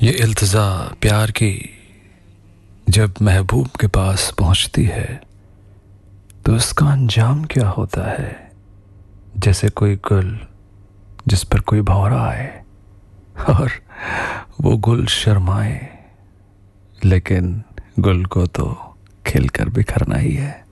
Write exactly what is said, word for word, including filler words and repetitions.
ये इल्तिजा प्यार की जब महबूब के पास पहुंचती है तो उसका अंजाम क्या होता है। जैसे कोई गुल जिस पर कोई भौरा आए और वो गुल शर्माए, लेकिन गुल को तो खिलकर बिखरना ही है।